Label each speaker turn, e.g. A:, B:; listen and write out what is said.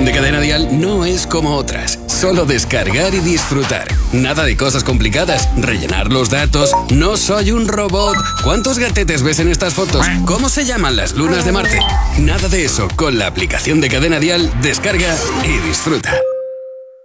A: de Cadena Dial no es como otras. Solo descargar y disfrutar. Nada de cosas complicadas. Rellenar los datos. No soy un robot. ¿Cuántos gatetes ves en estas fotos? ¿Cómo se llaman las lunas de Marte? Nada de eso. Con la aplicación de Cadena Dial, descarga y disfruta.